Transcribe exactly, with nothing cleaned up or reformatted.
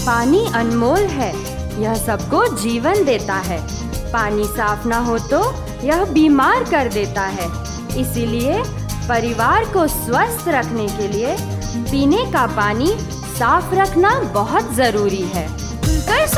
पानी अनमोल है, यह सबको जीवन देता है। पानी साफ ना हो तो यह बीमार कर देता है। इसीलिए परिवार को स्वस्थ रखने के लिए पीने का पानी साफ रखना बहुत जरूरी है।